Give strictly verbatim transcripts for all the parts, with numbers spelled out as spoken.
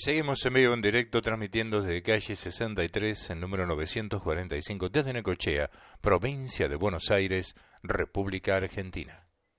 seguimos en vivo en directo transmitiendo desde calle sesenta y tres, en número novecientos cuarenta y cinco, desde Necochea, provincia de Buenos Aires, República Argentina.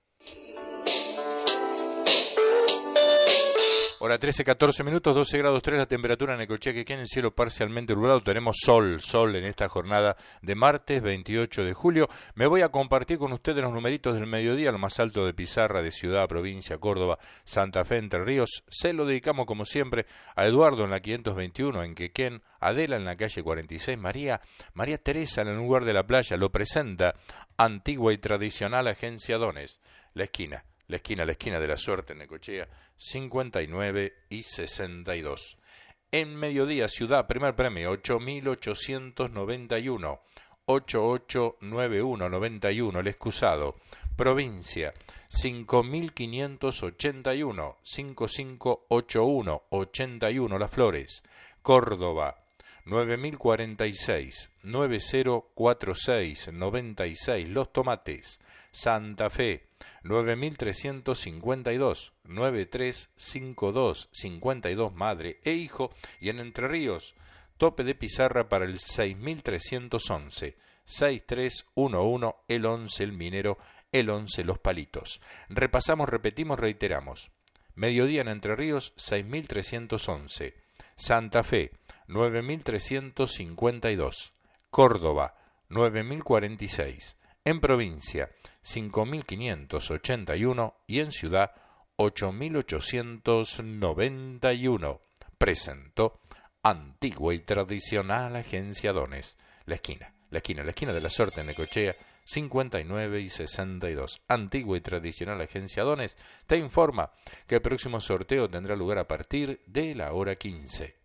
Hora trece, catorce minutos, doce grados tres la temperatura en Necochea, que queda en el cielo parcialmente nublado. Tenemos sol, sol en esta jornada de martes veintiocho de julio. Me voy a compartir con ustedes los numeritos del mediodía, lo más alto de pizarra de ciudad, provincia, Córdoba, Santa Fe, Entre Ríos. Se lo dedicamos como siempre a Eduardo en la quinientos veintiuno, en Quequén, Adela en la calle cuarenta y seis, María, María Teresa en el lugar de la playa. Lo presenta antigua y tradicional Agencia Dones, la esquina. La esquina, la esquina de la suerte en Necochea, cincuenta y nueve y sesenta y dos. En mediodía, ciudad, primer premio, ocho mil ochocientos noventa y uno, ochenta y ocho noventa y uno noventa y uno, el excusado. Provincia, cinco mil quinientos ochenta y uno, cincuenta y cinco ochenta y uno, ochenta y uno, Las Flores. Córdoba, nueve mil cuarenta y seis, noventa cuarenta y seis, noventa y seis, Los Tomates. Santa Fe, nueve mil trescientos cincuenta y dos, noventa y tres cincuenta y dos, cincuenta y dos, madre e hijo. Y en Entre Ríos, tope de pizarra para el seis mil trescientos once, sesenta y tres once, el once el minero, el once Los Palitos. Repasamos, repetimos, reiteramos. Mediodía en Entre Ríos, seis mil trescientos once. Santa Fe, nueve mil trescientos cincuenta y dos. Córdoba, nueve mil cuarenta y seis. En provincia, cinco mil quinientos ochenta y uno, y en ciudad, ocho mil ochocientos noventa y uno. Presentó antigua y tradicional Agencia Dones, la esquina, la esquina, la esquina de la suerte en Necochea, cincuenta y nueve y sesenta y dos. Antigua y tradicional Agencia Dones te informa que el próximo sorteo tendrá lugar a partir de la hora quince.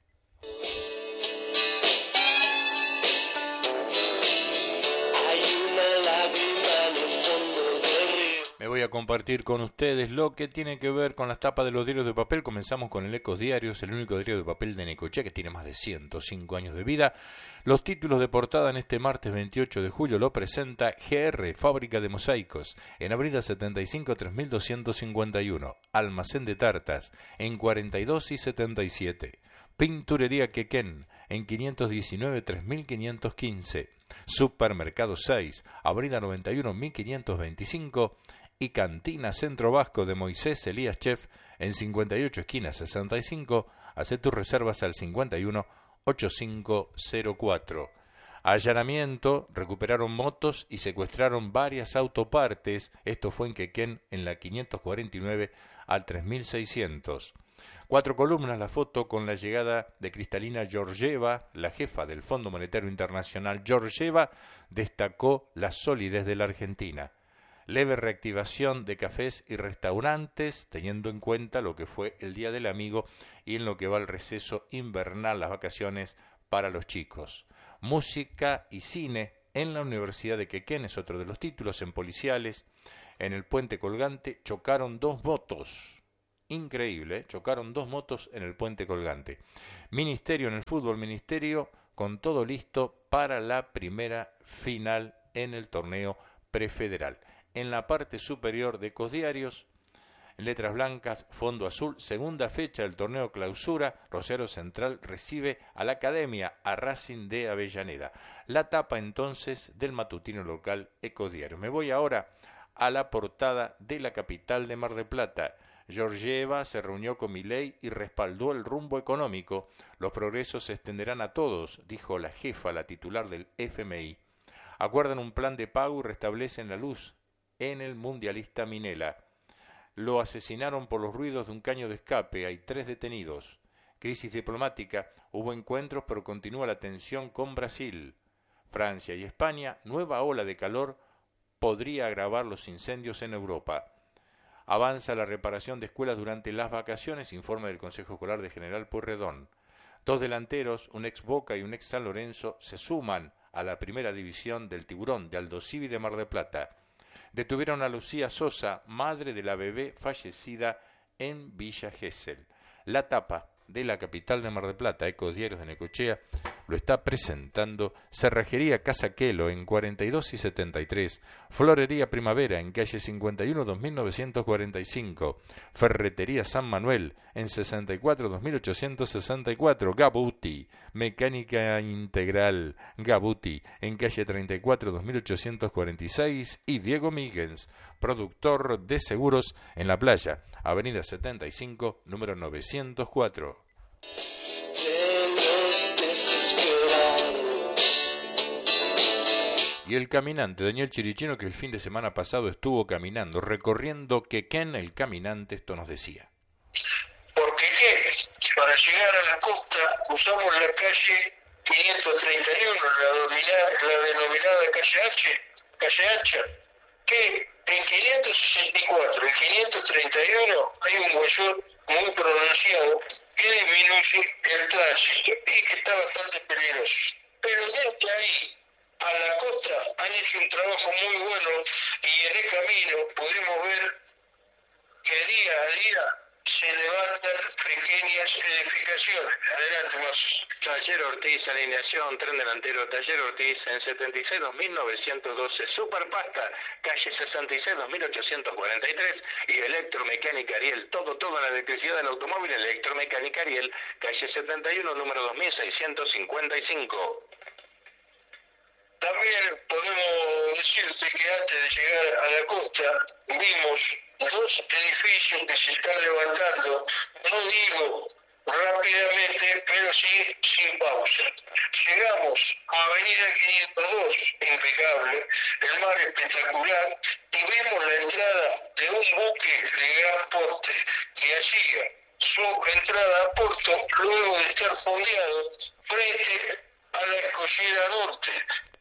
Me voy a compartir con ustedes lo que tiene que ver con las tapas de los diarios de papel. Comenzamos con el Ecos Diarios, el único diario de papel de Necochea que tiene más de ciento cinco años de vida. Los títulos de portada en este martes veintiocho de julio lo presenta G R, fábrica de mosaicos, en avenida setenta y cinco, tres mil doscientos cincuenta y uno. Almacén de tartas, en cuarenta y dos y setenta y siete. Pinturería Quequén, en quinientos diecinueve, tres mil quinientos quince. Supermercado seis, avenida noventa y uno, mil quinientos veinticinco. Y Cantina Centro Vasco de Moisés Elías Chef, en cincuenta y ocho, esquina sesenta y cinco. Hacé tus reservas al cincuenta y uno, ochenta y cinco cero cuatro. Allanamiento, recuperaron motos y secuestraron varias autopartes. Esto fue en Quequén, en la quinientos cuarenta y nueve al tres mil seiscientos. Cuatro columnas, la foto con la llegada de Cristalina Georgieva, la jefa del Fondo Monetario Internacional. Georgieva destacó la solidez de la Argentina. Leve reactivación de cafés y restaurantes, teniendo en cuenta lo que fue el Día del Amigo y en lo que va el receso invernal, las vacaciones para los chicos. Música y cine en la Universidad de Quequén, es otro de los títulos. En policiales, en el puente colgante, chocaron dos motos. Increíble, ¿eh? Chocaron dos motos en el puente colgante. Ministerio en el fútbol, ministerio con todo listo para la primera final en el torneo prefederal. En la parte superior de Ecos Diarios, en letras blancas, fondo azul, segunda fecha del torneo clausura, Rosario Central recibe a la Academia, a Racing de Avellaneda. La tapa entonces del matutino local Ecos Diarios. Me voy ahora a la portada de la capital de Mar del Plata. Georgieva se reunió con Milei y respaldó el rumbo económico. Los progresos se extenderán a todos, dijo la jefa, la titular del F M I. Acuerdan un plan de pago y restablecen la luz en el mundialista Minela. Lo asesinaron por los ruidos de un caño de escape. Hay tres detenidos. Crisis diplomática. Hubo encuentros, pero continúa la tensión con Brasil. Francia y España. Nueva ola de calor podría agravar los incendios en Europa. Avanza la reparación de escuelas durante las vacaciones. Informe del Consejo Escolar de General Pueyrredón. Dos delanteros, un ex Boca y un ex San Lorenzo, se suman a la primera división del Tiburón de Aldosivi de Mar del Plata. Detuvieron a Lucía Sosa, madre de la bebé fallecida en Villa Gesell. La tapa de la capital de Mar del Plata, Ecos Diarios de Necochea, lo está presentando Cerrajería Casa Quelo en cuarenta y dos y setenta y tres, Florería Primavera en calle cincuenta y uno dos mil novecientos cuarenta y cinco, Ferretería San Manuel en sesenta y cuatro dos mil ochocientos sesenta y cuatro, Gabuti, Mecánica Integral Gabuti en calle treinta y cuatro dos mil ochocientos cuarenta y seis y Diego Míguez, productor de seguros en La Playa, avenida setenta y cinco, número novecientos cuatro. Y el caminante Daniel Chirichino, que el fin de semana pasado estuvo caminando, recorriendo Quequén, el caminante, esto nos decía. Por Quequén, para llegar a la costa, usamos la calle quinientos treinta y uno, la, dominada, la denominada calle H, calle Ancha, que en quinientos sesenta y cuatro y quinientos treinta y uno hay un huellón muy pronunciado que disminuye el tránsito y que está bastante peligroso. Pero desde ahí a la costa han hecho un trabajo muy bueno y en el camino pudimos ver que día a día se levantan pequeñas edificaciones. Adelante, más. Taller Ortiz, alineación, tren delantero, Taller Ortiz en setenta y seis dos mil novecientos doce, Superpasta, calle sesenta y seis dos mil ochocientos cuarenta y tres y Electromecánica Ariel, todo, toda la electricidad del automóvil, Electromecánica Ariel, calle setenta y uno, número dos mil seiscientos cincuenta y cinco. También podemos decirte que antes de llegar a la costa vimos dos edificios que se están levantando, no digo rápidamente, pero sí sin pausa. Llegamos a Avenida quinientos dos, impecable, el mar espectacular, y vimos la entrada de un buque de gran porte que hacía su entrada a puerto luego de estar fondeado frente a la Escollera Norte.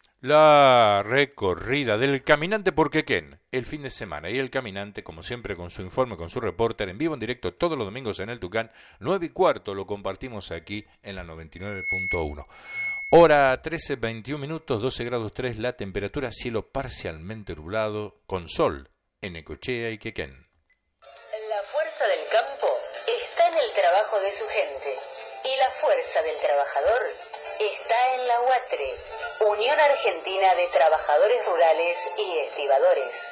La recorrida del caminante por Quequén el fin de semana, y el caminante, como siempre, con su informe, con su reporter, en vivo, en directo, todos los domingos en el Tucán, nueve y cuarto, lo compartimos aquí en la noventa y nueve punto uno. Hora trece, veintiún minutos, doce grados tres, la temperatura, cielo parcialmente nublado, con sol en Necochea y Quequén. La fuerza del campo está en el trabajo de su gente, y la fuerza del trabajador está en la UATRE, Unión Argentina de Trabajadores Rurales y Estibadores.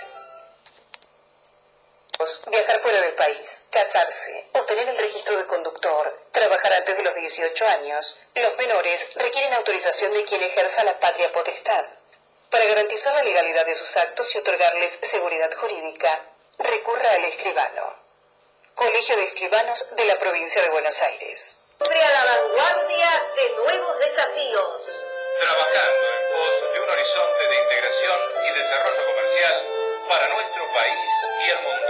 Viajar fuera del país, casarse, obtener el registro de conductor, trabajar antes de los dieciocho años. Los menores requieren autorización de quien ejerza la patria potestad. Para garantizar la legalidad de sus actos y otorgarles seguridad jurídica, recurra al escribano. Colegio de Escribanos de la Provincia de Buenos Aires. Siempre a la vanguardia de nuevos desafíos. Trabajando en pos de un horizonte de integración y desarrollo comercial para nuestro país y el mundo.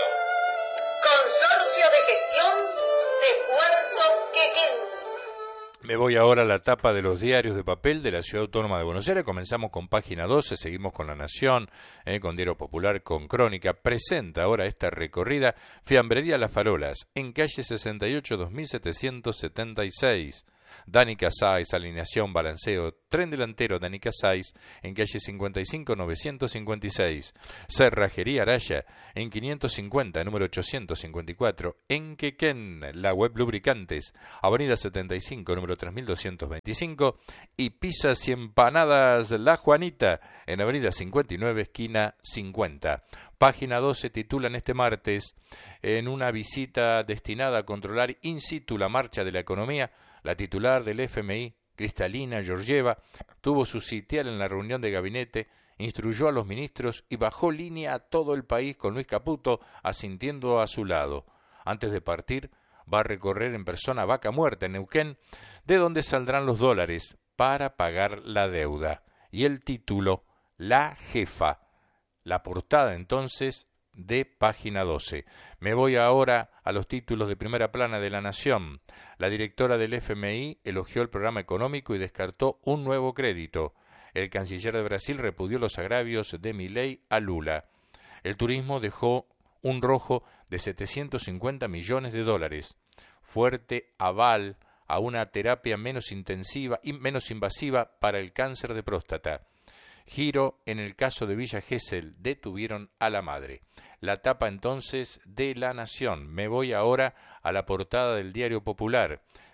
Consorcio de Gestión de Puerto Quequén. Me voy ahora a la tapa de los diarios de papel de la Ciudad Autónoma de Buenos Aires. Comenzamos con Página doce, seguimos con La Nación, eh, con Diario Popular, con Crónica. Presenta ahora esta recorrida Fiambrería Las Farolas, en calle sesenta y ocho, dos mil setecientos setenta y seis. Dani Casais, alineación, balanceo, tren delantero Dani Casais, en calle cincuenta y cinco, novecientos cincuenta y seis. Cerrajería Araya, en quinientos cincuenta, número ochocientos cincuenta y cuatro. En Quequén, la web Lubricantes, avenida setenta y cinco, número tres mil doscientos veinticinco. Y Pizzas y Empanadas La Juanita, en avenida cincuenta y nueve, esquina cincuenta. Página doce titulan este martes, en una visita destinada a controlar in situ la marcha de la economía, la titular del F M I, Cristalina Georgieva, tuvo su sitial en la reunión de gabinete, instruyó a los ministros y bajó línea a todo el país con Luis Caputo asintiendo a su lado. Antes de partir, va a recorrer en persona Vaca Muerta, en Neuquén, de donde saldrán los dólares para pagar la deuda. Y el título, La Jefa. La portada entonces de Página doce. Me voy ahora a los títulos de primera plana de La Nación. La directora del F M I elogió el programa económico y descartó un nuevo crédito. El canciller de Brasil repudió los agravios de Milei a Lula. El turismo dejó un rojo de setecientos cincuenta millones de dólares. Fuerte aval a una terapia menos intensiva y menos invasiva para el cáncer de próstata. Giro en el caso de Villa Gesell, detuvieron a la madre. La tapa entonces de La Nación. Me voy ahora a la portada del Diario Popular.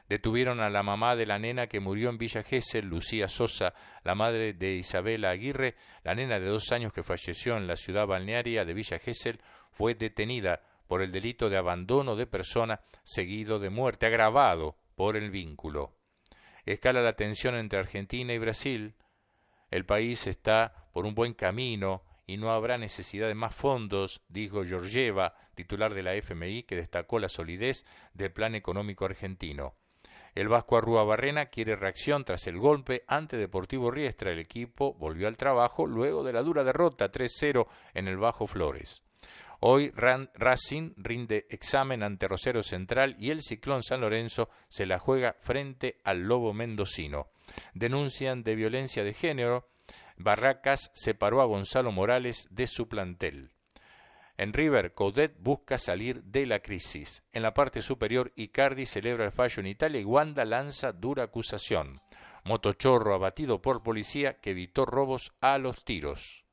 Detuvieron a la mamá de la nena que murió en Villa Gesell, Lucía Sosa, la madre de Isabela Aguirre. La nena de dos años que falleció en la ciudad balnearia de Villa Gesell fue detenida por el delito de abandono de persona seguido de muerte, agravado por el vínculo. Escala la tensión entre Argentina y Brasil. El país está por un buen camino y no habrá necesidad de más fondos, dijo Georgieva, titular de la F M I, que destacó la solidez del plan económico argentino. El vasco Arrúa-Barrena quiere reacción tras el golpe ante Deportivo Riestra. El equipo volvió al trabajo luego de la dura derrota tres cero en el Bajo Flores. Hoy Racing rinde examen ante Rosario Central y el Ciclón San Lorenzo se la juega frente al Lobo Mendocino. Denuncian de violencia de género. Barracas separó a Gonzalo Morales de su plantel. En River, Coudet busca salir de la crisis. En la parte superior, Icardi celebra el fallo en Italia y Wanda lanza dura acusación. Motochorro abatido por policía que evitó robos a los tiros.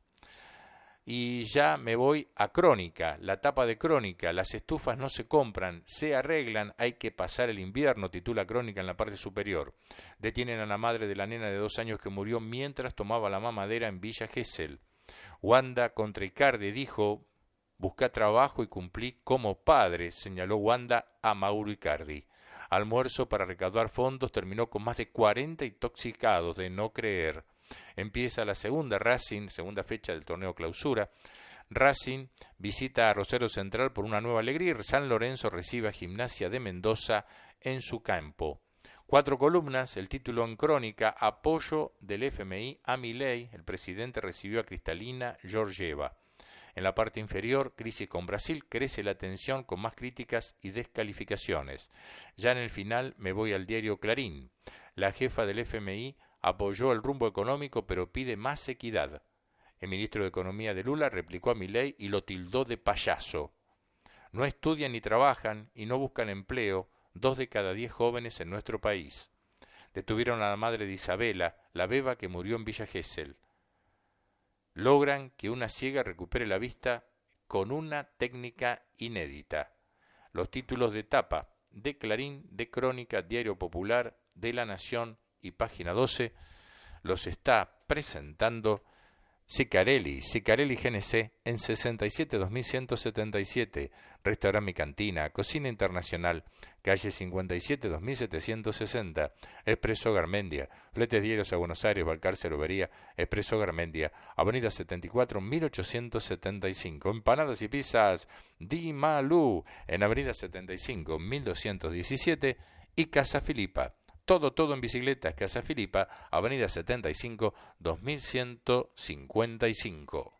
Y ya me voy a Crónica, la tapa de Crónica. Las estufas no se compran, se arreglan, hay que pasar el invierno, titula Crónica en la parte superior. Detienen a la madre de la nena de dos años que murió mientras tomaba la mamadera en Villa Gesell. Wanda contra Icardi dijo: busca trabajo y cumplí como padre, señaló Wanda a Mauro Icardi. Almuerzo para recaudar fondos terminó con más de cuarenta intoxicados, de no creer. Empieza la segunda Racing, segunda fecha del torneo clausura. Racing visita a Rosario Central por una nueva alegría y San Lorenzo recibe a Gimnasia de Mendoza en su campo. Cuatro columnas, el título en Crónica: apoyo del F M I a Milei, el presidente recibió a Cristalina Georgieva. En la parte inferior, crisis con Brasil, crece la tensión con más críticas y descalificaciones. Ya en el final me voy al diario Clarín. La jefa del F M I apoyó el rumbo económico pero pide más equidad. El ministro de Economía de Lula replicó a Milei y lo tildó de payaso. No estudian ni trabajan y no buscan empleo dos de cada diez jóvenes en nuestro país. Detuvieron a la madre de Isabela, la beba que murió en Villa Gesell. Logran que una ciega recupere la vista con una técnica inédita. Los títulos de tapa de Clarín, de Crónica, Diario Popular, de La Nación y Página doce los está presentando Sicarelli, Sicarelli G N C en sesenta y siete dos mil ciento setenta y siete, Restaurante Mi Cantina, Cocina Internacional, calle cincuenta y siete dos mil setecientos sesenta, Expreso Garmendia, Fletes Diarios a Buenos Aires, Balcarce Lobería, Expreso Garmendia, Avenida setenta y cuatro mil ochocientos setenta y cinco, Empanadas y Pizzas Di Malú, en Avenida setenta y cinco mil doscientos diecisiete y Casa Filipa. Todo, todo en bicicletas, Casa Filipa, Avenida setenta y cinco dos mil ciento cincuenta y cinco.